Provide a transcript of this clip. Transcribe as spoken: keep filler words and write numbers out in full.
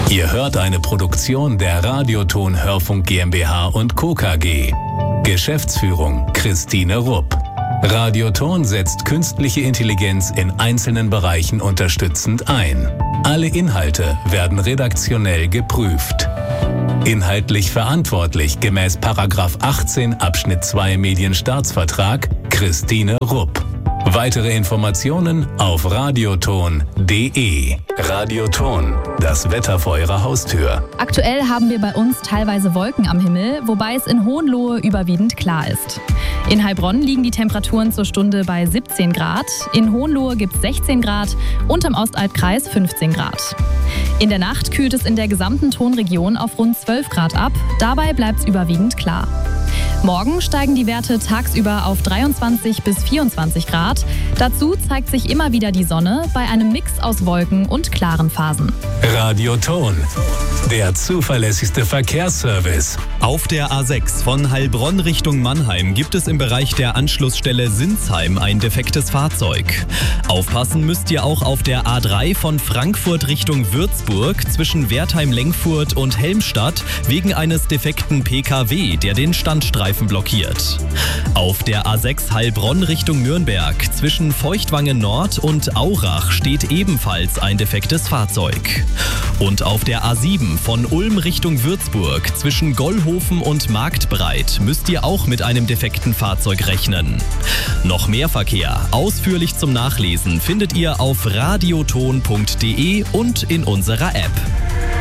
Ihr hört eine Produktion der Radioton Hörfunk GmbH und Co. K G. Geschäftsführung Christine Rupp. Radioton setzt künstliche Intelligenz in einzelnen Bereichen unterstützend ein. Alle Inhalte werden redaktionell geprüft. Inhaltlich verantwortlich gemäß Paragraph achtzehn Abschnitt zwei Medienstaatsvertrag Christine Rupp. Weitere Informationen auf radioton punkt de. Radioton, das Wetter vor Ihrer Haustür. Aktuell haben wir bei uns teilweise Wolken am Himmel, wobei es in Hohenlohe überwiegend klar ist. In Heilbronn liegen die Temperaturen zur Stunde bei siebzehn Grad, in Hohenlohe gibt es sechzehn Grad und im Ostalbkreis fünfzehn Grad. In der Nacht kühlt es in der gesamten Tonregion auf rund zwölf Grad ab, dabei bleibt es überwiegend klar. Morgen steigen die Werte tagsüber auf dreiundzwanzig bis vierundzwanzig Grad. Dazu zeigt sich immer wieder die Sonne bei einem Mix aus Wolken und klaren Phasen. Radioton, der zuverlässigste Verkehrsservice. Auf der A sechs von Heilbronn Richtung Mannheim gibt es im Bereich der Anschlussstelle Sinsheim ein defektes Fahrzeug. Aufpassen müsst ihr auch auf der A drei von Frankfurt Richtung Würzburg zwischen Wertheim-Lengfurt und Helmstadt wegen eines defekten P K W, der den Standstreifen blockiert. Auf der A sechs Heilbronn Richtung Nürnberg zwischen Feuchtwangen Nord und Aurach steht ebenfalls ein defektes Fahrzeug. Und auf der A sieben von Ulm Richtung Würzburg zwischen Gollhofen und Marktbreit müsst ihr auch mit einem defekten Fahrzeug rechnen. Noch mehr Verkehr, ausführlich zum Nachlesen, findet ihr auf radioton punkt de und in unserer App.